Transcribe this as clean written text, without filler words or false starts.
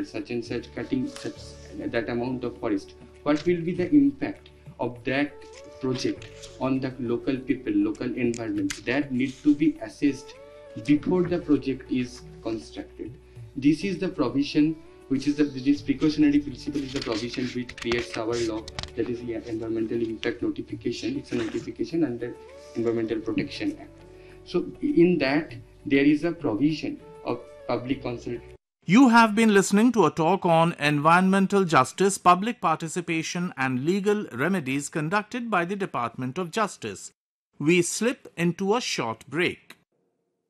such and such, cutting such that amount of forest, what will be the impact of that project on the local people, local environment? That need to be assessed before the project is constructed. This is the provision which is this precautionary principle is the provision which creates our law, that is the Environmental Impact Notification. It's a notification under Environmental Protection Act. So in that there is a provision of public consultation. You have been listening to a talk on environmental justice, public participation and legal remedies conducted by the Department of Justice. We slip into a short break.